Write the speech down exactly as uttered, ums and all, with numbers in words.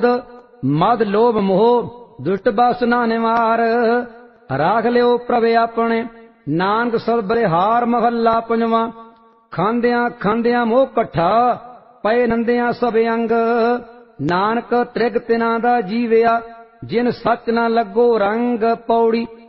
क्रोध मद लोभ मोह दुष्ट बासना निवार। राख लियो प्रभ अपने नानक सद बलिहार। महला पंजवा। खांदिया खांदिया मोह कट्ठा पए नंदिया सब अंग। नानक त्रिग तिना दा जीविया जिन सच न लगो रंग। पौड़ी